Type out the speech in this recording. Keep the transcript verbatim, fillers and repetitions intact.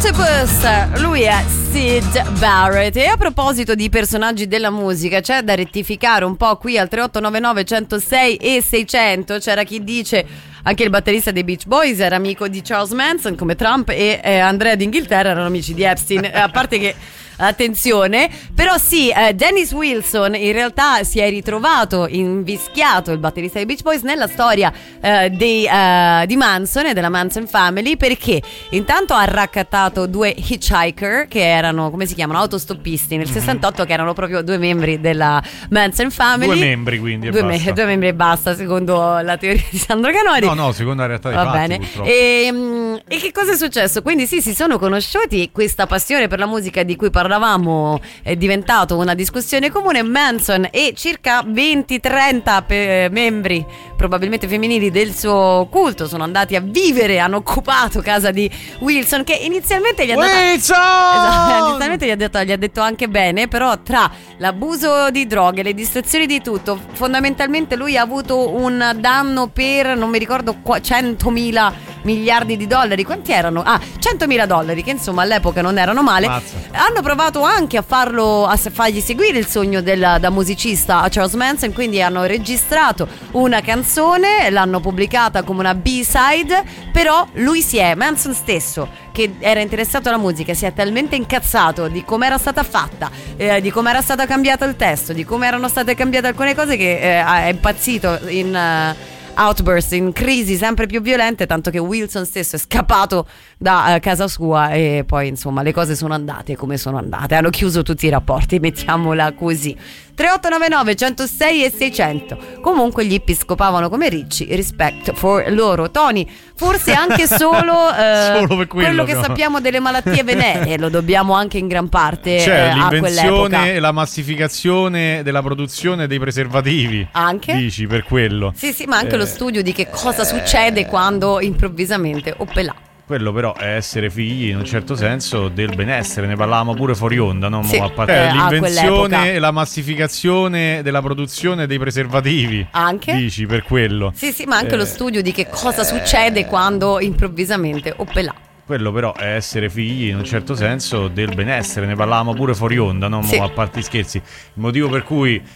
Octopus, lui è Syd Barrett. E a proposito di personaggi della musica, c'è da rettificare un po' qui al tre otto nove nove uno zero sei e seicento. C'era chi dice anche il batterista dei Beach Boys era amico di Charles Manson, come Trump, e eh, Andrea d'Inghilterra erano amici di Epstein. A parte che attenzione, però sì, eh, Dennis Wilson in realtà si è ritrovato invischiato, il batterista dei Beach Boys, nella storia eh, dei, eh, di Manson e della Manson Family, perché intanto ha raccattato due hitchhiker che erano, come si chiamano, autostoppisti nel sessantotto, che erano proprio due membri della Manson Family. Due membri quindi e due, basta. me- due membri e basta, secondo la teoria di Sandro Canori. No, no, secondo la realtà dei Va fatti, bene. purtroppo. E, mm, e che cosa è successo? Quindi sì, si sono conosciuti, questa passione per la musica di cui parlavamo è diventato una discussione comune. Manson e circa venti trenta pe- membri, probabilmente femminili, del suo culto sono andati a vivere, hanno occupato casa di Wilson, che inizialmente gli ha dato Wilson! esatto, inizialmente gli ha detto, gli ha detto anche bene, però tra l'abuso di droghe, le distrazioni di tutto, fondamentalmente lui ha avuto un danno per, non mi ricordo, centomila miliardi di dollari. Quanti erano? Ah, centomila dollari, che insomma all'epoca non erano male. Mazza. Hanno provato anche a farlo, a fargli seguire il sogno del, da musicista a Charles Manson, quindi hanno registrato una canzone, l'hanno pubblicata come una B-side, però lui si è, Manson stesso, che era interessato alla musica, si è talmente incazzato di come era stata fatta, eh, di come era stato cambiato il testo, di come erano state cambiate alcune cose, che eh, è impazzito in... Uh, outburst, in crisi sempre più violente, tanto che Wilson stesso è scappato da uh, casa sua, e poi insomma le cose sono andate come sono andate, hanno chiuso tutti i rapporti, mettiamola così. Tre otto nove nove uno zero sei e seicento. Comunque gli hippie scopavano come ricci, respect for loro. Tony, forse anche solo, eh, Solo per quello, quello che no? sappiamo delle malattie veneree lo dobbiamo anche in gran parte Cioè eh, a l'invenzione quell'epoca. e la massificazione della produzione dei preservativi. Anche? Dici, per quello. Sì, sì, ma anche Eh, lo studio di che cosa succede quando improvvisamente oppelà. Quello però è essere figli in un certo senso del benessere, ne parlavamo pure fuori onda, no? Sì, A parte eh, a l'invenzione quell'epoca. e la massificazione della produzione dei preservativi. Anche? Dici, per quello. Sì, sì, ma anche Eh, lo studio di che cosa succede quando improvvisamente oppelà. Quello però è essere figli in un certo senso del benessere, ne parlavamo pure fuori onda, no? Sì. A parte gli scherzi. Il motivo per cui